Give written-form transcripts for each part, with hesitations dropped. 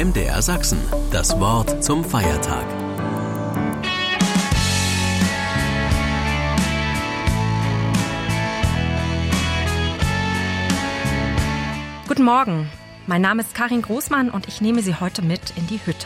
MDR Sachsen. Das Wort zum Feiertag. Guten Morgen, mein Name ist Karin Großmann und ich nehme Sie heute mit in die Hütte.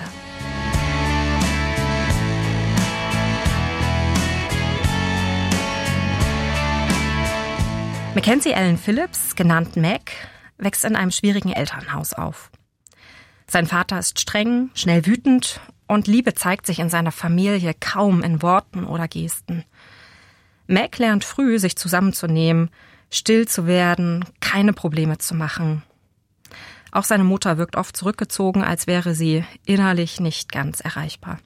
Mackenzie Allen Phillips, genannt Mac, wächst in einem schwierigen Elternhaus auf. Sein Vater ist streng, schnell wütend und Liebe zeigt sich in seiner Familie kaum in Worten oder Gesten. Mac lernt früh, sich zusammenzunehmen, still zu werden, keine Probleme zu machen. Auch seine Mutter wirkt oft zurückgezogen, als wäre sie innerlich nicht ganz erreichbar.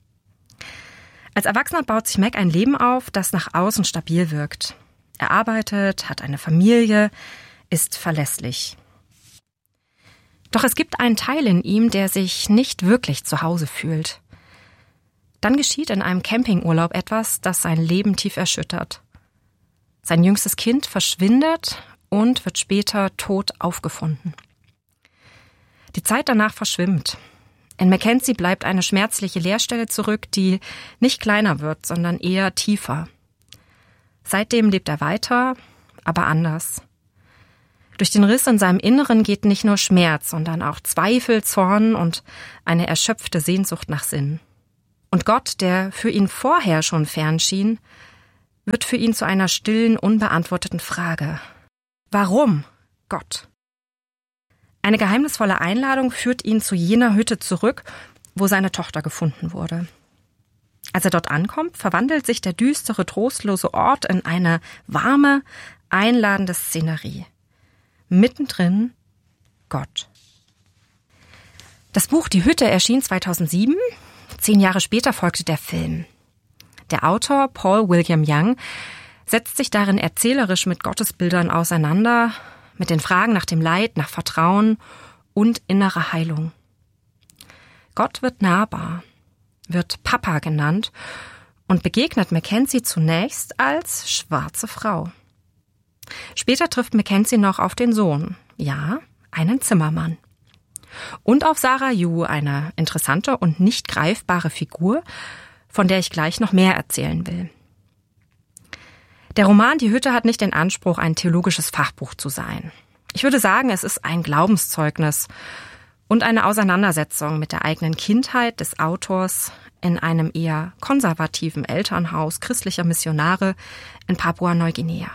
Als Erwachsener baut sich Mac ein Leben auf, das nach außen stabil wirkt. Er arbeitet, hat eine Familie, ist verlässlich. Doch es gibt einen Teil in ihm, der sich nicht wirklich zu Hause fühlt. Dann geschieht in einem Campingurlaub etwas, das sein Leben tief erschüttert. Sein jüngstes Kind verschwindet und wird später tot aufgefunden. Die Zeit danach verschwimmt. In Mackenzie bleibt eine schmerzliche Leerstelle zurück, die nicht kleiner wird, sondern eher tiefer. Seitdem lebt er weiter, aber anders. Durch den Riss in seinem Inneren geht nicht nur Schmerz, sondern auch Zweifel, Zorn und eine erschöpfte Sehnsucht nach Sinn. Und Gott, der für ihn vorher schon fern schien, wird für ihn zu einer stillen, unbeantworteten Frage. Warum, Gott? Eine geheimnisvolle Einladung führt ihn zu jener Hütte zurück, wo seine Tochter gefunden wurde. Als er dort ankommt, verwandelt sich der düstere, trostlose Ort in eine warme, einladende Szenerie. Mittendrin Gott. Das Buch Die Hütte erschien 2007. 10 Jahre später folgte der Film. Der Autor Paul William Young setzt sich darin erzählerisch mit Gottesbildern auseinander, mit den Fragen nach dem Leid, nach Vertrauen und innerer Heilung. Gott wird nahbar, wird Papa genannt und begegnet Mackenzie zunächst als schwarze Frau. Später trifft Mackenzie noch auf den Sohn, ja, einen Zimmermann. Und auf Sarah Yu, eine interessante und nicht greifbare Figur, von der ich gleich noch mehr erzählen will. Der Roman Die Hütte hat nicht den Anspruch, ein theologisches Fachbuch zu sein. Ich würde sagen, es ist ein Glaubenszeugnis und eine Auseinandersetzung mit der eigenen Kindheit des Autors in einem eher konservativen Elternhaus christlicher Missionare in Papua-Neuguinea.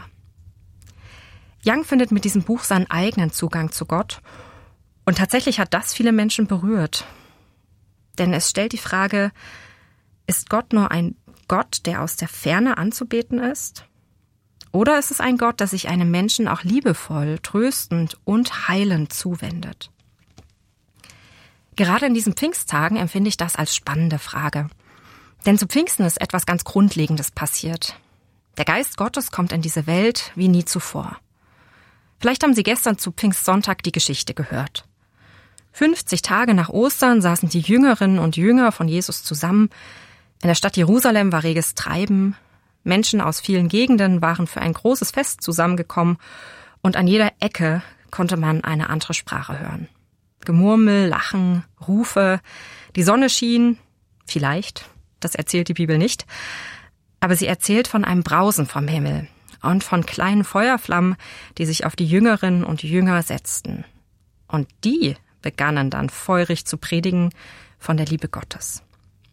Young findet mit diesem Buch seinen eigenen Zugang zu Gott und tatsächlich hat das viele Menschen berührt. Denn es stellt die Frage, ist Gott nur ein Gott, der aus der Ferne anzubeten ist? Oder ist es ein Gott, der sich einem Menschen auch liebevoll, tröstend und heilend zuwendet? Gerade in diesen Pfingsttagen empfinde ich das als spannende Frage. Denn zu Pfingsten ist etwas ganz Grundlegendes passiert. Der Geist Gottes kommt in diese Welt wie nie zuvor. Vielleicht haben Sie gestern zu Pfingstsonntag die Geschichte gehört. 50 Tage nach Ostern saßen die Jüngerinnen und Jünger von Jesus zusammen. In der Stadt Jerusalem war reges Treiben. Menschen aus vielen Gegenden waren für ein großes Fest zusammengekommen und an jeder Ecke konnte man eine andere Sprache hören. Gemurmel, Lachen, Rufe, die Sonne schien, vielleicht, das erzählt die Bibel nicht, aber sie erzählt von einem Brausen vom Himmel und von kleinen Feuerflammen, die sich auf die Jüngerinnen und Jünger setzten. Und die begannen dann feurig zu predigen von der Liebe Gottes.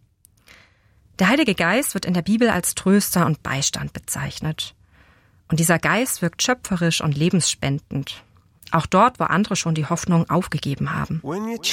Der Heilige Geist wird in der Bibel als Tröster und Beistand bezeichnet. Und dieser Geist wirkt schöpferisch und lebensspendend. Auch dort, wo andere schon die Hoffnung aufgegeben haben.